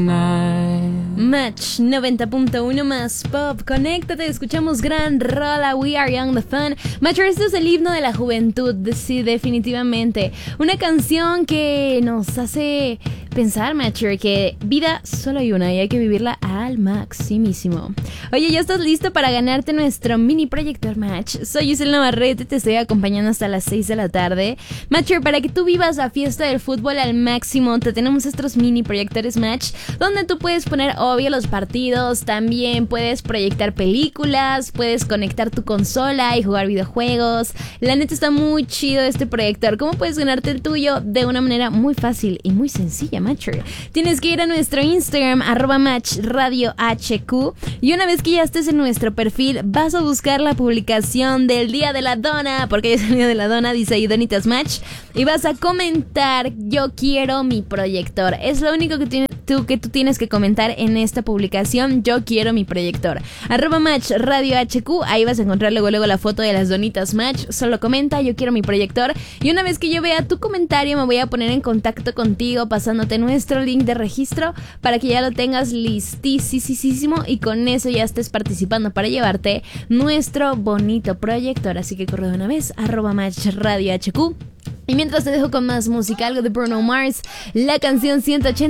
Match 90.1 más pop. Conéctate, escuchamos gran rola We Are Young the Fun. Matcher, esto es el himno de la juventud, sí, definitivamente. Una canción que nos hace pensar, Matcher, que vida solo hay una y hay que vivirla al maximísimo. Oye, ¿ya estás listo para ganarte nuestro mini proyector Match? Soy Giselle Navarrete y te estoy acompañando hasta las 6 de la tarde. Matcher, para que tú vivas la fiesta del fútbol al máximo, te tenemos estos mini proyectores Match, donde tú puedes poner, obvio, los partidos, también puedes proyectar películas, puedes conectar tu consola y jugar videojuegos. La neta está muy chido este proyector. ¿Cómo puedes ganarte el tuyo? De una manera muy fácil y muy sencilla, Matcher. Tienes que ir a nuestro Instagram, @matchradiohq, y una vez que ya estés en nuestro perfil, vas a buscar la publicación del Día de la Dona, porque es el Día de la Dona, dice ahí Donitas Match, y vas a comentar: yo quiero mi proyector. Es lo único que tú tienes que comentar en esta publicación: yo quiero mi proyector. @matchradiohq, ahí vas a encontrar luego la foto de las Donitas Match. Solo comenta: yo quiero mi proyector, y una vez que yo vea tu comentario me voy a poner en contacto contigo pasándote nuestro link de registro para que ya lo tengas listísimo y con eso ya estés participando para llevarte nuestro bonito proyector. Así que corre de una vez, @matchradiohq. Y mientras te dejo con más música, algo de Bruno Mars, la canción 180